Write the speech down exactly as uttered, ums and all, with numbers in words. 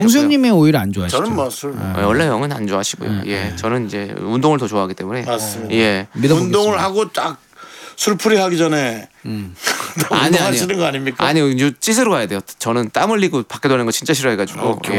홍수영님이 오히려 안 좋아하시죠? 저는 뭐 술. 네. 원래 형은 안 좋아하시고요. 네. 예, 저는 이제 운동을 더 좋아하기 때문에. 맞습니다. 예, 운동을 하고 딱 술풀이 하기 전에 음. 아니 하시는 거 아닙니까? 아니요, 이제 찌스러 가야 돼요. 저는 땀 흘리고 밖에 도는 거 진짜 싫어해가지고. 오케이.